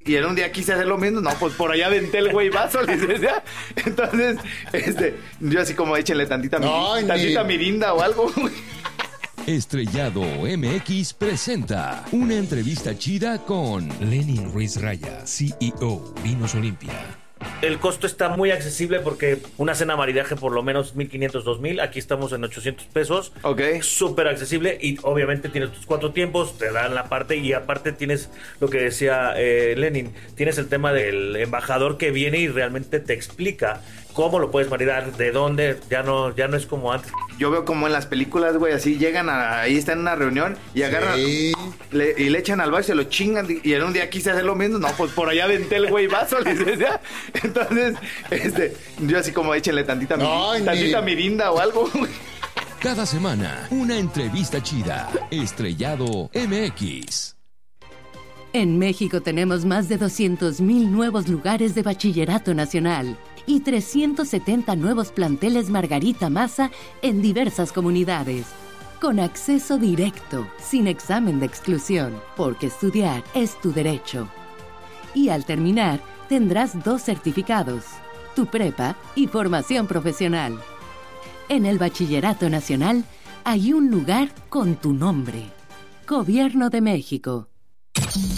y en un día quise hacer lo mismo, no, pues por allá aventé el güey vaso, licencia. Entonces, yo así como échenle tantita mirinda o algo. Estrellado MX presenta una entrevista chida con Lenin Ruiz Raya, CEO, Vinos Olimpia. El costo está muy accesible porque una cena maridaje por lo menos 1,500, 2,000. Aquí estamos en 800 pesos. Ok. Súper accesible y obviamente tienes tus 4 tiempos, te dan la parte y aparte tienes lo que decía Lenin, tienes el tema del embajador que viene y realmente te explica cómo lo puedes maridar, de dónde, ya no es como antes. Yo veo como en las películas, güey, así llegan ahí están en una reunión y agarran y le echan al vaso y se lo chingan y en un día quise hacer lo mismo, no, pues por allá aventé el güey vaso, licencia. Entonces, yo así como échenle tantita mirinda o algo. Cada semana una entrevista chida. Estrellado MX. En México tenemos más de 200,000 nuevos lugares de bachillerato nacional y 370 nuevos planteles Margarita Maza en diversas comunidades. Con acceso directo, sin examen de exclusión, porque estudiar es tu derecho. Y al terminar, tendrás 2 certificados, tu prepa y formación profesional. En el Bachillerato Nacional hay un lugar con tu nombre. Gobierno de México.